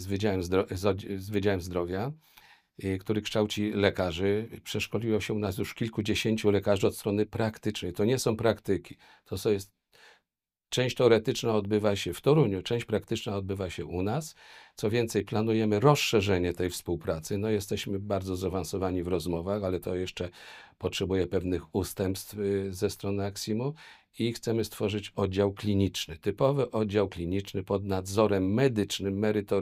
z Wydziałem Zdrowia, który kształci lekarzy. Przeszkoliło się u nas już kilkudziesięciu lekarzy od strony praktycznej. To nie są praktyki, to jest część teoretyczna odbywa się w Toruniu, część praktyczna odbywa się u nas. Co więcej, planujemy rozszerzenie tej współpracy. No, jesteśmy bardzo zaawansowani w rozmowach, ale to jeszcze potrzebuje pewnych ustępstw ze strony Aximu i chcemy stworzyć oddział kliniczny, typowy oddział kliniczny pod nadzorem medycznym, merytorycznym.